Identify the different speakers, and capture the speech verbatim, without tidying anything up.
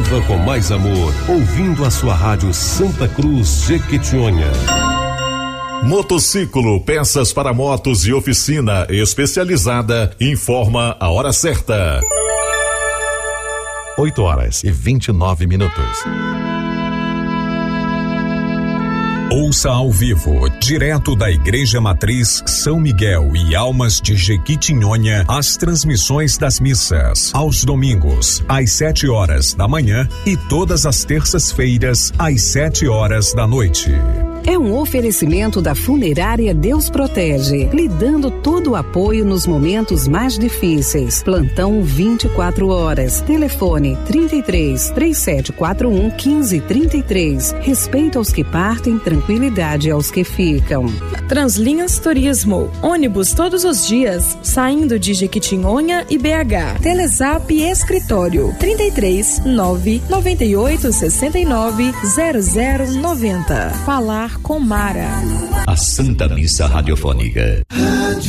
Speaker 1: Viva com mais amor, ouvindo a sua rádio Santa Cruz Jequitinhonha.
Speaker 2: Motociclo, peças para motos e oficina especializada, informa a hora certa.
Speaker 3: oito horas e vinte e nove minutos.
Speaker 4: Ouça ao vivo, direto da Igreja Matriz São Miguel e Almas de Jequitinhonha, as transmissões das missas, aos domingos, às sete horas da manhã e todas as terças-feiras, às sete horas da noite.
Speaker 5: É um oferecimento da Funerária Deus Protege, lhe dando todo o apoio nos momentos mais difíceis. Plantão vinte e quatro horas. Telefone trinta e três, três sete quatro um, quinze trinta e três. Respeito aos que partem, tranquilidade aos que ficam.
Speaker 6: Translinhas Turismo. Ônibus todos os dias, saindo de Jequitinhonha e B H. Telezap Escritório. trinta e três, nove, noventa e oito, sessenta e nove, zero zero noventa. Falar com Mara.
Speaker 7: A Santa Missa Radiofônica.